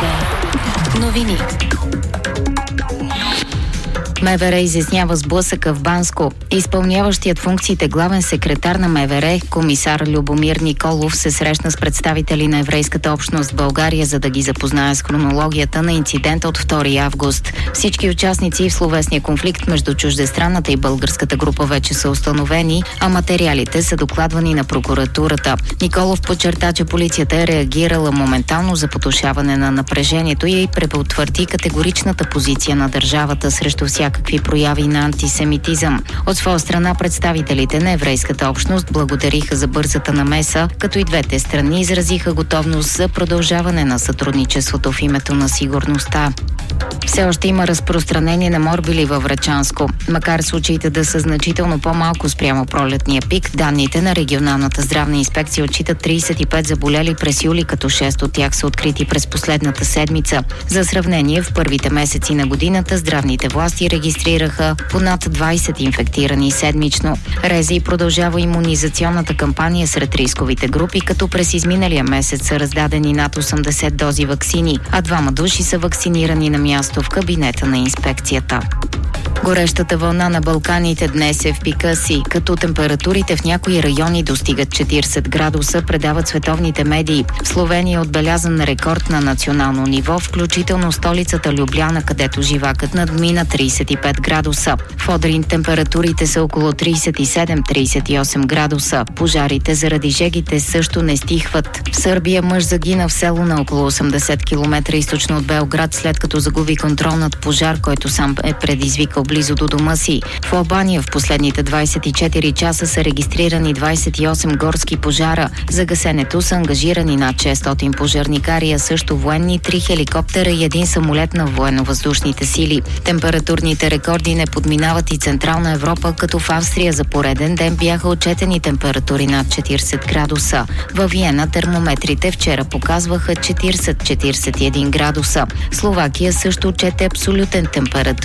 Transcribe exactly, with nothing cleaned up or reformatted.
Новини. МВР изяснява сблъсъка в Банско. Изпълняващият функциите главен секретар на МВР, комисар Любомир Николов, се срещна с представители на еврейската общност в България, за да ги запознае с хронологията на инцидента от втори август. Всички участници в словесния конфликт между чуждестранната и българската група вече са установени, а материалите са докладвани на прокуратурата. Николов подчерта, че полицията е реагирала моментално за потушаване на напрежението и препотвърди категоричната позиция на държавата срещу всяка какви прояви на антисемитизъм. От своя страна представителите на еврейската общност благодариха за бързата намеса, като и двете страни изразиха готовност за продължаване на сътрудничеството в името на сигурността. Все още има разпространение на морбили във Врачанско. Макар случаите да са значително по-малко спрямо пролетния пик, данните на регионалната здравна инспекция отчитат тридесет и пет заболели през юли, като шест от тях са открити през последната седмица. За сравнение, в първите месеци на годината здравните власти регистрираха понад двадесет инфектирани седмично. РЗИ продължава имунизационната кампания сред рисковите групи, като през изминалия месец са раздадени над осемдесет дози ваксини, а двама души са вакцинирани на място в кабинета на инспекцията. Горещата вълна на Балканите днес е в пика си, като температурите в някои райони достигат четиридесет градуса, предават световните медии. В Словения е отбелязан рекорд на национално ниво, включително столицата Любляна, където живакът надмина тридесет и пет градуса. В Одрин температурите са около тридесет и седем до тридесет и осем градуса. Пожарите заради жегите също не стихват. В Сърбия мъж загина в село на около осемдесет километра източно от Белград, след като загуби контрол над пожар, който сам е предизвикал близо до дома си. В Албания в последните двадесет и четири часа са регистрирани двадесет и осем горски пожара. За гасенето са ангажирани над шестстотин пожарникари, а също военни, три хеликоптера и един самолет на военно-въздушните сили. Температурните рекорди не подминават и Централна Европа, като в Австрия за пореден ден бяха отчетени температури над четиридесет градуса. Във Виена термометрите вчера показваха четиридесет до четиридесет и един градуса. Словакия също отчете абсолютен температура